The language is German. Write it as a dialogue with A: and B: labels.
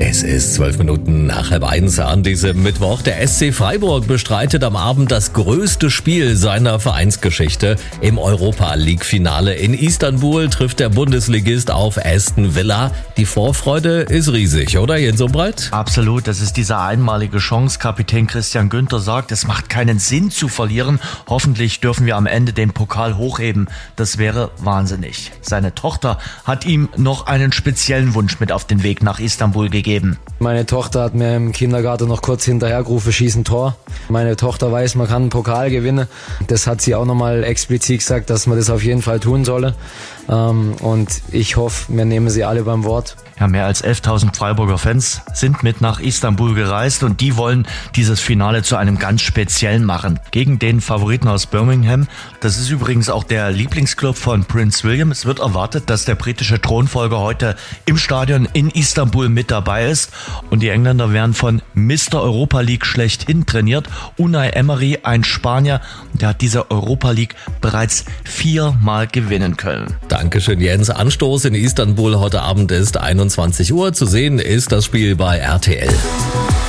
A: Es ist 12 Minuten nach 12:30 an diesem Mittwoch. Der SC Freiburg bestreitet am Abend das größte Spiel seiner Vereinsgeschichte. Im Europa-League-Finale in Istanbul trifft der Bundesligist auf Aston Villa. Die Vorfreude ist riesig, oder Jens Umbreit?
B: Absolut, das ist diese einmalige Chance. Kapitän Christian Günther sagt, es macht keinen Sinn zu verlieren. Hoffentlich dürfen wir am Ende den Pokal hochheben. Das wäre wahnsinnig. Seine Tochter hat ihm noch einen speziellen Wunsch mit auf den Weg nach Istanbul gegeben.
C: Meine Tochter hat mir im Kindergarten noch kurz hinterhergerufen, schieß ein Tor. Meine Tochter weiß, man kann einen Pokal gewinnen. Das hat sie auch nochmal explizit gesagt, dass man das auf jeden Fall tun solle. Und ich hoffe, wir nehmen sie alle beim Wort.
B: Ja, mehr als 11.000 Freiburger Fans sind mit nach Istanbul gereist und die wollen dieses Finale zu einem ganz speziellen machen. Gegen den Favoriten aus Birmingham. Das ist übrigens auch der Lieblingsclub von Prince William. Es wird erwartet, dass der britische Thronfolger heute im Stadion in Istanbul mit dabei ist. Und die Engländer werden von Mr. Europa League schlechthin trainiert. Unai Emery, ein Spanier, der hat diese Europa League bereits 4-mal gewinnen können.
A: Dankeschön, Jens. Anstoß in Istanbul heute Abend ist 21 Uhr. Zu sehen ist das Spiel bei RTL.